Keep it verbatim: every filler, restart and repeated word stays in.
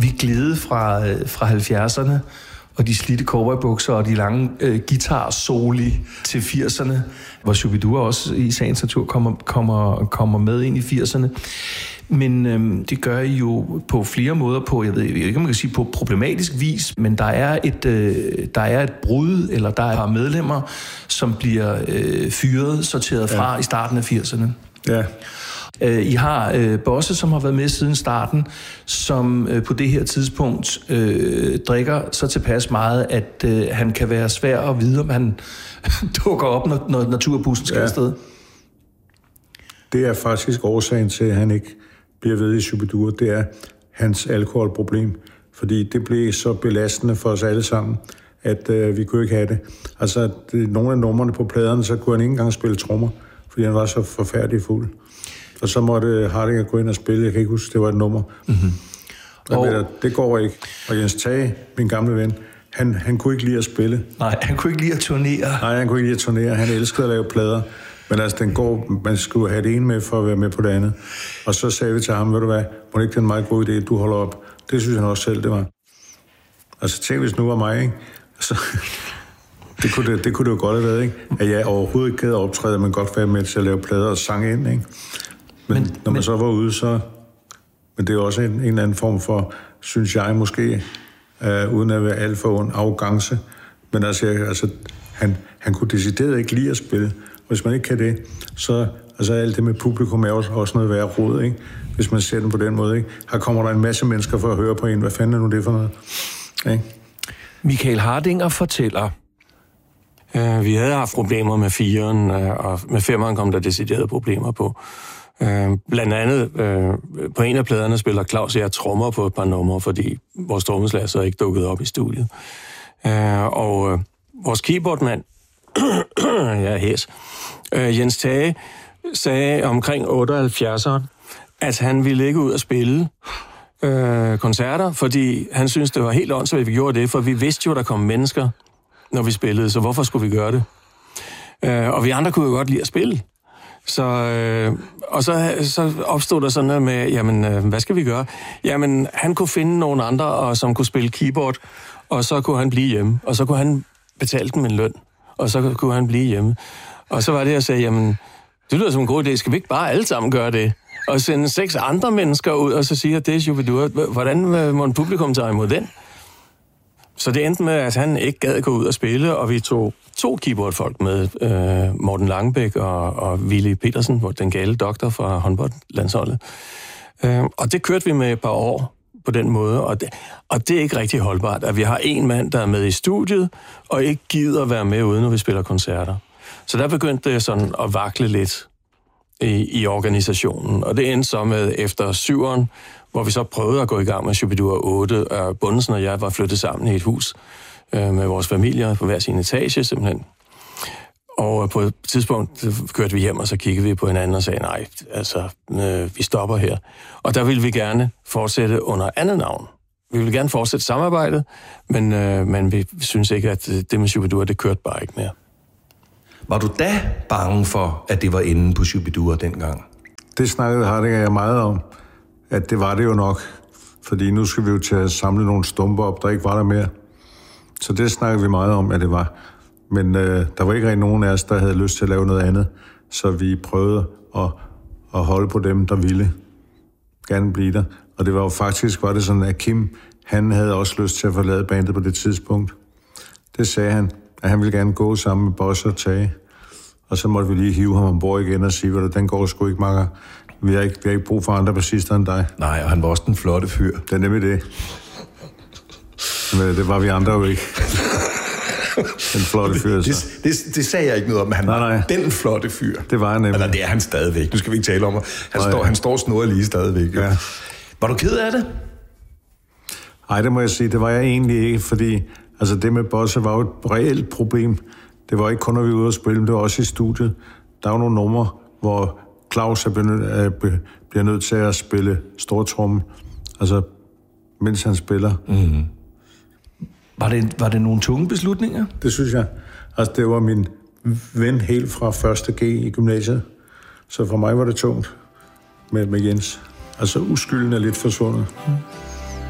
vi glide fra, fra halvfjerdserne og de slidte cowboybukser og de lange øh, guitar-soli til firserne, hvor Shubidua også i sagens natur kommer, kommer, kommer med ind i firserne. Men øhm, det gør I jo på flere måder på, jeg ved ikke, om man kan sige på problematisk vis, men der er et, øh, der er et brud, eller der er et par medlemmer, som bliver øh, fyret, sorteret fra ja. i starten af firserne. Ja. Øh, I har øh, Bosse, som har været med siden starten, som øh, på det her tidspunkt øh, drikker så tilpas meget, at øh, han kan være svær at vide, om han dukker op, når, når naturbussen skal ja. afsted. Det er faktisk årsagen til, at han ikke bliver ved i Shubidua. Det er hans alkoholproblem, fordi det blev så belastende for os alle sammen, at øh, vi kunne ikke have det. Altså, det, nogle af numrene på pladerne, så kunne han ikke engang spille trommer, fordi han var så forfærdelig fuld. Og så måtte Hardinger gå ind og spille. Jeg kan ikke huske, det var et nummer. Mm-hmm. Og ved, det går ikke. Og Jens Tage, min gamle ven, han, han kunne ikke lide at spille. Nej, han kunne ikke lide at turnere. Nej, han kunne ikke lide at turnere. Han elskede at lave plader. Men altså, den går, man skulle have det ene med for at være med på det andet. Og så sagde vi til ham, ved du hvad, må det ikke den meget god idé, du holder op? Det synes han også selv, det var. Altså, tænk hvis nu var mig, ikke? Altså, det, kunne det, det kunne det jo godt have været, ikke? At jeg overhovedet ikke gad optræde, men godt være med til at lave plader og sange ind, ikke? Men, men når man men... så var ude, så... Men det er også en, en eller anden form for, synes jeg måske, uh, uden at være alt for ond, arrogance. Men altså, jeg, altså han, han kunne decideret ikke lide at spille. Hvis man ikke kan det, så altså alt det med publikum er også, også noget værre rod, ikke? Hvis man ser den på den måde, ikke? Her kommer der en masse mennesker for at høre på en. Hvad fanden er nu det for noget? Ikke? Michael Hardinger fortæller, uh, vi havde haft problemer med fireren, uh, og med femeren kom der deciderede problemer på. Uh, blandt andet, uh, på en af pladerne spiller Claus og jeg trommer på et par numre, fordi vores trommeslager så ikke dukket op i studiet. Uh, og uh, vores keyboardmand, ja, hæs. Øh, Jens Tage sagde omkring otteoghalvfjerdserne, at han ville ikke ud og spille øh, koncerter, fordi han syntes, det var helt åndssvagt, at vi gjorde det, for vi vidste jo, der kom mennesker, når vi spillede, så hvorfor skulle vi gøre det? Øh, og vi andre kunne jo godt lide at spille. Så, øh, og så, så opstod der sådan noget med, jamen, øh, hvad skal vi gøre? Jamen, han kunne finde nogle andre, og, som kunne spille keyboard, og så kunne han blive hjemme, og så kunne han betale dem en løn. Og så kunne han blive hjemme. Og så var det, jeg sagde, jamen, det lyder som en god idé. Skal vi ikke bare alle sammen gøre det? Og sende seks andre mennesker ud, og så sige, at det er Shubidua. Hvordan må en publikum tage imod den? Så det endte med, at han ikke gad gå ud og spille, og vi tog to keyboardfolk med. Øh, Morten Langebæk og, og Willy Petersen, den gale doktor fra håndboldlandsholdet. Øh, og det kørte vi med et par år på den måde, og det, og det er ikke rigtig holdbart, at vi har en mand, der er med i studiet, og ikke gider at være med ude, når vi spiller koncerter. Så der begyndte det sådan at vakle lidt i, i organisationen, og det endte så med efter syveren, hvor vi så prøvede at gå i gang med Shubidua otte, og Bundesen og jeg var flyttet sammen i et hus øh, med vores familier på hver sin etage simpelthen. Og på et tidspunkt kørte vi hjem, og så kiggede vi på hinanden og sagde, nej, altså, øh, vi stopper her. Og der ville vi gerne fortsætte under andet navn. Vi ville gerne fortsætte samarbejdet, men, øh, men vi synes ikke, at det med Shubidua, det kørte bare ikke mere. Var du da bange for, at det var inde på Shubidua dengang? Det snakkede Hardinger jeg meget om, at det var det jo nok. Fordi nu skal vi jo til at samle nogle stumper op, der ikke var der mere. Så det snakkede vi meget om, at det var. Men øh, der var ikke rigtig nogen af os, der havde lyst til at lave noget andet. Så vi prøvede at, at holde på dem, der ville gerne blive der. Og det var jo faktisk, var det sådan, at Kim, han havde også lyst til at forlade bandet på det tidspunkt. Det sagde han, at han ville gerne gå sammen med Bosse og Tage. Og så måtte vi lige hive ham ombord igen og sige, at den går sgu ikke, makker. Vi har ikke, vi har ikke brug for andre bassister end dig. Nej, og han var også den flotte fyr. Det er nemlig det. Men det var vi andre jo ikke. Den flotte fyr, så. Det, det, det sagde jeg ikke noget om, men han nej, nej. var den flotte fyr. Det var han nemlig. Eller det er han stadigvæk. Nu skal vi ikke tale om det. Han, står, han står snurret lige stadigvæk. Ja. Var du ked af det? Nej, det må jeg sige. Det var jeg egentlig ikke, fordi altså, det med Bosse var jo et reelt problem. Det var ikke kun, når vi var ude at spille, det var også i studiet. Der var nogle numre, hvor Claus bliver nødt til at spille stortromme, altså mens han spiller. Mm. Var det, var det nogle tunge beslutninger? Det synes jeg. Altså, det var min ven helt fra første G i gymnasiet. Så for mig var det tungt med, med Jens. Altså, uskylden er lidt forsvundet. Mm.